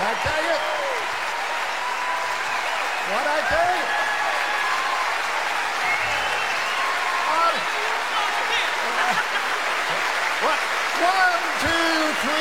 I tell you, what I tell you. What? 1, 2, 3.